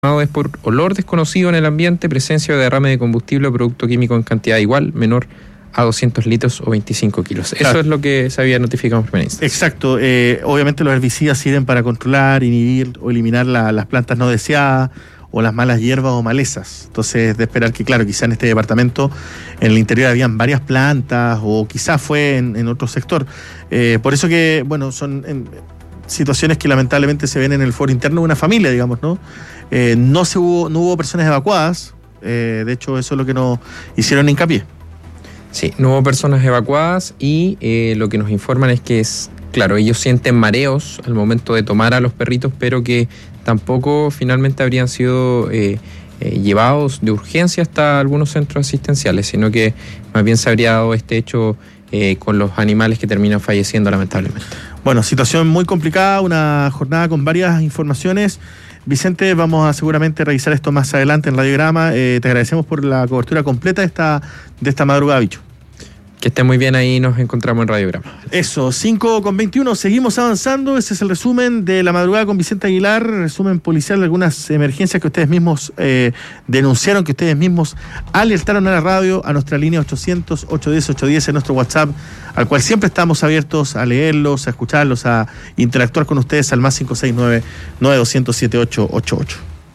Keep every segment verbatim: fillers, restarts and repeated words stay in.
Es por olor desconocido en el ambiente, presencia o derrame de combustible o producto químico en cantidad igual, menor a doscientos litros o veinticinco kilos. Claro. Eso es lo que se había notificado en primera instancia. Exacto. Eh, obviamente los herbicidas sirven para controlar, inhibir o eliminar la, las plantas no deseadas o las malas hierbas o malezas. Entonces, de esperar que, claro, quizá en este departamento, en el interior habían varias plantas o quizás fue en, en otro sector. Eh, por eso que, bueno, son en, situaciones que lamentablemente se ven en el foro interno de una familia, digamos, ¿no? Eh, no, se hubo, no hubo personas evacuadas, eh, de hecho eso es lo que nos hicieron hincapié. Sí, no hubo personas evacuadas y eh, lo que nos informan es que, es claro, ellos sienten mareos al momento de tomar a los perritos, pero que tampoco finalmente habrían sido eh, eh, llevados de urgencia hasta algunos centros asistenciales, sino que más bien se habría dado este hecho eh, con los animales que terminan falleciendo lamentablemente. Bueno, situación muy complicada, una jornada con varias informaciones. Vicente, vamos a seguramente revisar esto más adelante en Radiograma. Eh, te agradecemos por la cobertura completa de esta, de esta madrugada, bicho. Que esté muy bien, ahí nos encontramos en Radiograma. Eso, cinco con veintiuno, seguimos avanzando. Ese es el resumen de la madrugada con Vicente Aguilar, resumen policial de algunas emergencias que ustedes mismos eh, denunciaron, que ustedes mismos alertaron a la radio, a nuestra línea ochocientos, ochocientos diez, ochocientos diez, en nuestro WhatsApp, al cual siempre estamos abiertos a leerlos, a escucharlos, a interactuar con ustedes al más cinco seis nueve, nueve dos cero cero, siete ocho ocho ocho.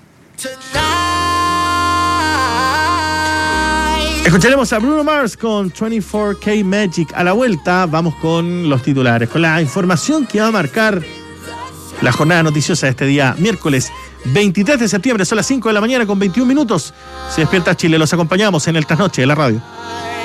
Escucharemos a Bruno Mars con veinticuatro K Magic. A la vuelta vamos con los titulares, con la información que va a marcar la jornada noticiosa de este día, miércoles veintitrés de septiembre. Son las cinco de la mañana con veintiún minutos. Se despierta Chile, los acompañamos en el trasnoche de la radio.